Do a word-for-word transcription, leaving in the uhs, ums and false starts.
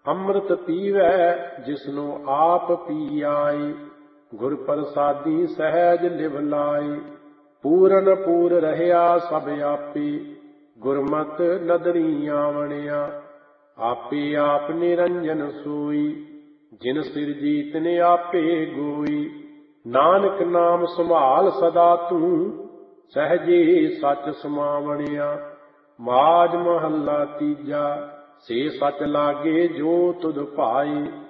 ਅੰਮ੍ਰਿਤ ਪੀਵੈ ਜਿਸਨੂੰ ਆਪ ਪੀ ਆਏ, ਗੁਰ ਪ੍ਰਸਾਦੀ ਸਹਿਜ ਲਿਵ ਲਾਏ। ਪੂਰਨ ਪੂਰ ਰਹਿਆ ਸਭ ਆਪੇ, ਗੁਰਮਤਿ ਨਦਰੀ ਆਵਣਿਆ। ਆਪੇ ਆਪ ਨਿਰੰਜਨ ਸੋਈ, ਜਿਨ ਸਿਰਜੀ ਤਿਨ ਆਪੇ ਗੋਈ। ਨਾਨਕ ਨਾਮ ਸੰਭਾਲ ਸਦਾ ਤੂੰ, ਸਹਿਜੇ ਸੱਚ ਸਮਾਵਣਿਆ। ਮਾਝ ਮਹੱਲਾ ਤੀਜਾ। ਸੇ ਸੱਚ ਲਾਗੇ ਜੋ ਤੁਧ ਭਾਏ,